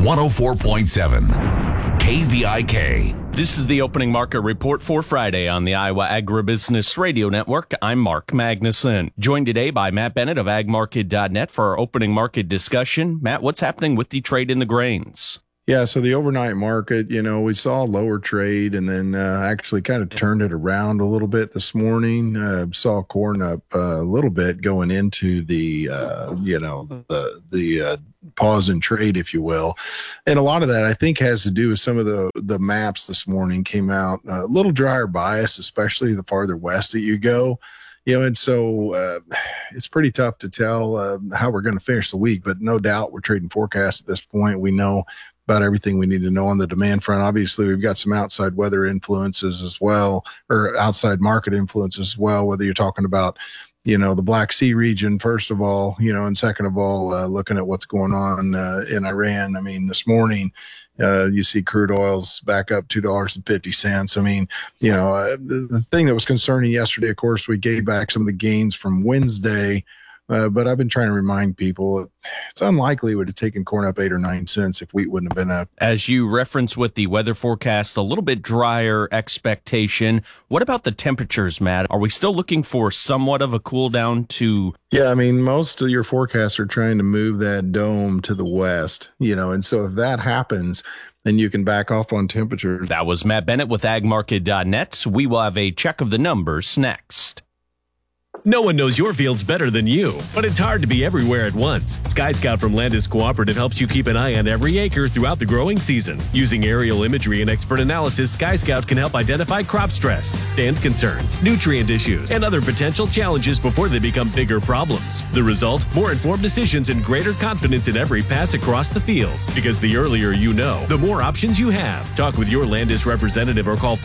104.7 KVIK. This is the opening market report for Friday on the Iowa Agribusiness Radio Network. I'm Mark Magnuson, joined today by Matt Bennett of agmarket.net for our opening market discussion. Matt, what's happening with the trade in the grains? Yeah, so the overnight market, we saw lower trade and then actually kind of turned it around a little bit this morning. Saw corn up a little bit going into the pause in trade, if you will. And a lot of that, I think, has to do with some of the maps this morning came out a little drier bias, especially the farther west that you go. And so it's pretty tough to tell how we're going to finish the week, but no doubt we're trading forecasts at this point. We know about everything we need to know on the demand front. Obviously, we've got some outside weather influences as well, or outside market influences as well, whether you're talking about, the Black Sea region, first of all, and second of all, looking at what's going on in Iran. I mean, this morning, you see crude oil's back up $2.50. I mean, the thing that was concerning yesterday, of course, we gave back some of the gains from Wednesday. But I've been trying to remind people it's unlikely it would have taken corn up 8 or 9 cents if wheat wouldn't have been up. As you reference with the weather forecast, a little bit drier expectation. What about the temperatures, Matt? Are we still looking for somewhat of a cool down to? Yeah, I mean, most of your forecasts are trying to move that dome to the west, and so if that happens, then you can back off on temperature. That was Matt Bennett with agmarket.net. We will have a check of the numbers next. No one knows your fields better than you, but it's hard to be everywhere at once. Sky Scout from Landis Cooperative helps you keep an eye on every acre throughout the growing season. Using aerial imagery and expert analysis, Sky Scout can help identify crop stress, stand concerns, nutrient issues, and other potential challenges before they become bigger problems. The result? More informed decisions and greater confidence in every pass across the field. Because the earlier you know, the more options you have. Talk with your Landis representative or call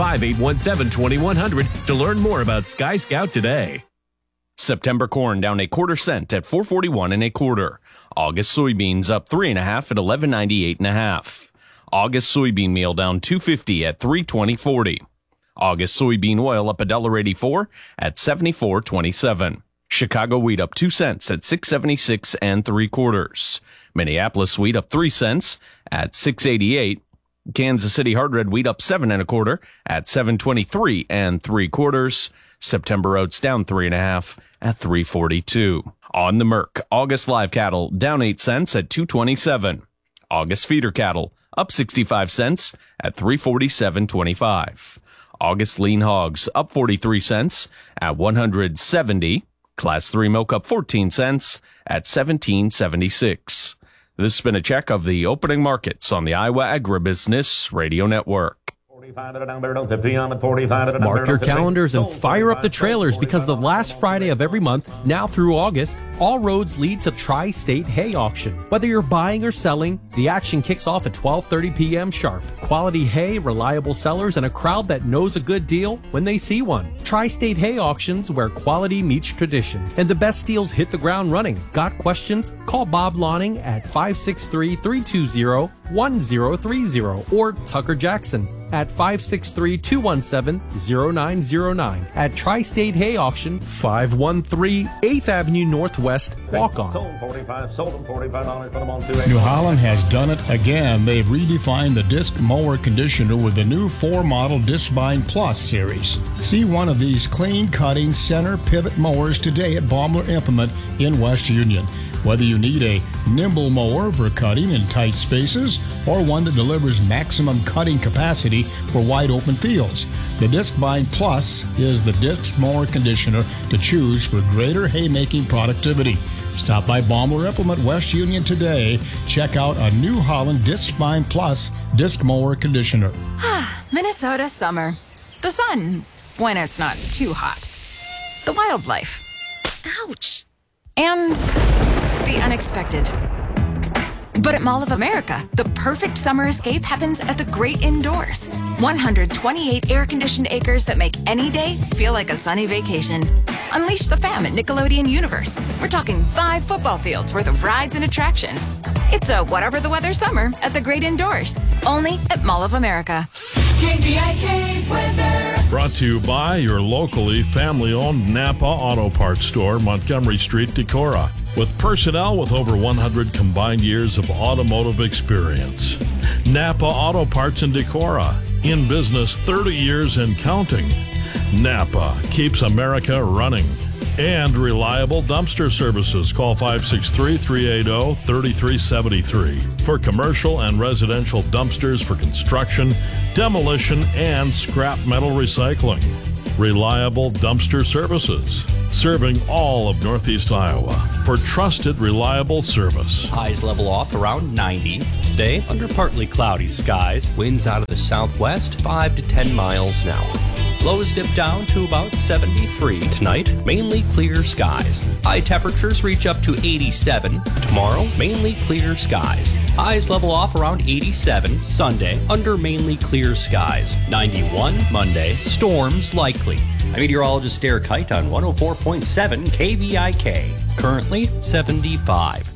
515-817-2100 to learn more about Sky Scout today. September corn down 1/4 cent at $4.41 1/4. August soybeans up 3.5 at $11.98 1/2. August soybean meal down $2.50 at $3.20.40. August soybean oil up $1.84 at $74.27. Chicago wheat up 2 cents at $6.76 3/4. Minneapolis wheat up 3 cents at $6.88. Kansas City hard red wheat up 7 1/4 at $7.23 3/4. September oats down 3.5 at $3.42. On the Merc, August live cattle down 8 cents at $2.27. August feeder cattle up 65 cents at $3.47.25. August lean hogs up 43 cents at $170. Class 3 milk up 14 cents at $17.76. This has been a check of the opening markets on the Iowa Agribusiness Radio Network. Mark your calendars and fire up the trailers because the last Friday of every month, now through August, all roads lead to Tri-State Hay Auction. Whether you're buying or selling, the action kicks off at 12:30 p.m. sharp. Quality hay, reliable sellers, and a crowd that knows a good deal when they see one. Tri-State Hay Auctions, where quality meets tradition. And the best deals hit the ground running. Got questions? Call Bob Lawning at 563-320-1030 or Tucker Jackson at 563-217-0909 at Tri-State Hay Auction, 513 8th Avenue Northwest, Walk-On. New Holland has done it again. They've redefined the disc mower conditioner with the new 4-model Discbind Plus series. See one of these clean-cutting center pivot mowers today at Baumler Implement in West Union. Whether you need a nimble mower for cutting in tight spaces or one that delivers maximum cutting capacity for wide open fields, the Discbind Plus is the disc mower conditioner to choose for greater haymaking productivity. Stop by Baumler Implement West Union today. Check out a New Holland Discbind Plus disc mower conditioner. Minnesota summer. The sun, when it's not too hot. The wildlife. Ouch. And the unexpected. But at Mall of America, the perfect summer escape happens at the great indoors. 128 air-conditioned acres that make any day feel like a sunny vacation. Unleash the fam at Nickelodeon Universe. We're talking 5 football fields worth of rides and attractions. It's a whatever the weather summer at the great indoors. Only at Mall of America. KVIK weather. Brought to you by your locally family-owned Napa Auto Parts store, Montgomery Street, Decorah. with personnel with over 100 combined years of automotive experience. Napa Auto Parts in Decorah, in business 30 years and counting. Napa keeps America running. And reliable dumpster services. Call 563-380-3373 for commercial and residential dumpsters for construction, demolition, and scrap metal recycling. Reliable dumpster services, serving all of Northeast Iowa for trusted, reliable service. Highs level off around 90. Today, under partly cloudy skies, winds out of the southwest 5 to 10 miles an hour. Lows dip down to about 73. Tonight, mainly clear skies. High temperatures reach up to 87. Tomorrow, mainly clear skies. Highs level off around 87. Sunday, under mainly clear skies. 91 Monday, storms likely. I'm meteorologist Derek Height on 104.7 KVIK. Currently 75.